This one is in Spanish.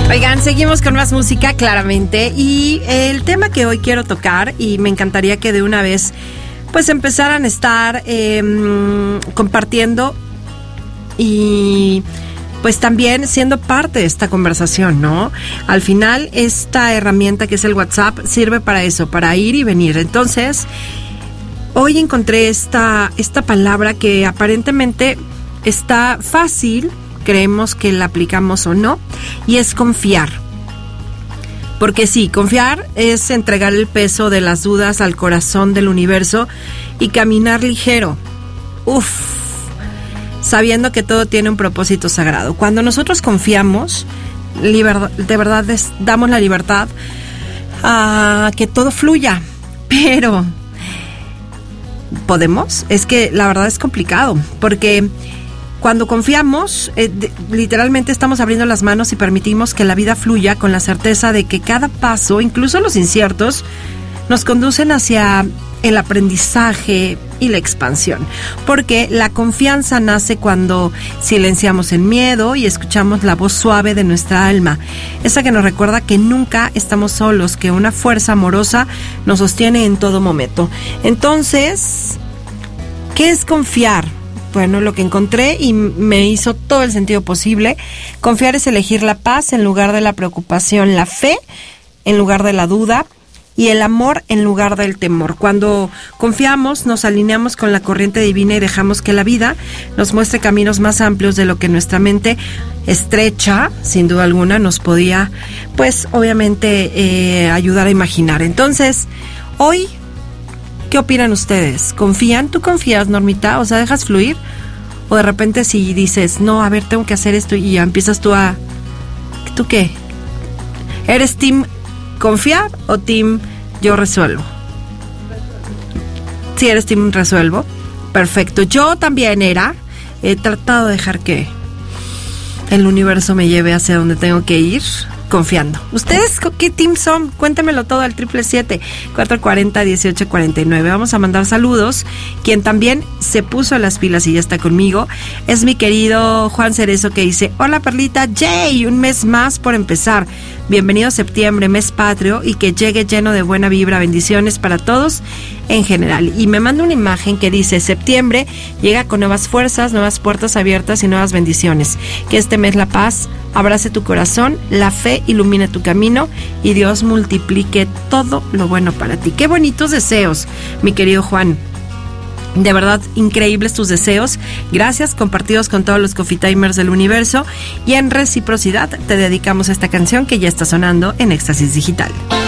Oigan, seguimos con más música, claramente. Y el tema que hoy quiero tocar, y me encantaría que de una vez pues empezaran a estar compartiendo y pues también siendo parte de esta conversación, ¿no? Al final, esta herramienta que es el WhatsApp sirve para eso, para ir y venir. Entonces, hoy encontré esta palabra que aparentemente está fácil, creemos que la aplicamos o no, y es confiar. Porque sí, confiar es entregar el peso de las dudas al corazón del universo y caminar ligero. Sabiendo que todo tiene un propósito sagrado. Cuando nosotros confiamos, de verdad damos la libertad a que todo fluya. Pero, ¿podemos? Es que la verdad es complicado, porque cuando confiamos, literalmente estamos abriendo las manos y permitimos que la vida fluya con la certeza de que cada paso, incluso los inciertos, nos conducen hacia el aprendizaje y la expansión. Porque la confianza nace cuando silenciamos el miedo y escuchamos la voz suave de nuestra alma. Esa que nos recuerda que nunca estamos solos, que una fuerza amorosa nos sostiene en todo momento. Entonces, ¿qué es confiar? Bueno, lo que encontré y me hizo todo el sentido posible. Confiar es elegir la paz en lugar de la preocupación, la fe en lugar de la duda y el amor en lugar del temor. Cuando confiamos, nos alineamos con la corriente divina y dejamos que la vida nos muestre caminos más amplios de lo que nuestra mente estrecha, sin duda alguna, nos podía, pues, obviamente, ayudar a imaginar. Entonces, hoy, ¿qué opinan ustedes? ¿Confían? ¿Tú confías, Normita? O sea, ¿dejas fluir? O de repente si dices, no, a ver, tengo que hacer esto y ya empiezas tú a... ¿Tú qué? ¿Eres team confiar o team yo resuelvo? Si eres team resuelvo, perfecto. Yo también he tratado de dejar que el universo me lleve hacia donde tengo que ir, confiando. ¿Ustedes qué team son? Cuéntemelo todo al 777-440-1849. Vamos a mandar saludos. Quien también se puso las pilas y ya está conmigo es mi querido Juan Cerezo, que dice: hola Perlita, Jay, un mes más por empezar. Bienvenido septiembre, mes patrio, y que llegue lleno de buena vibra, bendiciones para todos en general. Y me manda una imagen que dice: septiembre llega con nuevas fuerzas, nuevas puertas abiertas y nuevas bendiciones. Que este mes la paz abrace tu corazón, la fe ilumine tu camino y Dios multiplique todo lo bueno para ti. Qué bonitos deseos, mi querido Juan. De verdad, increíbles tus deseos. Gracias, compartidos con todos los Coffee Timers del universo. Y en reciprocidad te dedicamos esta canción que ya está sonando en Éxtasis Digital.